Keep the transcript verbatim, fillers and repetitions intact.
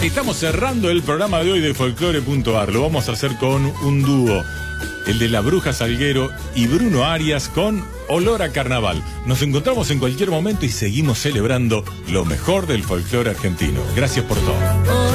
Estamos cerrando el programa de hoy de folclore punto ar. Lo vamos a hacer con un dúo, el de la Bruja Salguero y Bruno Arias, con Olor a Carnaval. Nos encontramos en cualquier momento y seguimos celebrando lo mejor del folclore argentino. Gracias por todo.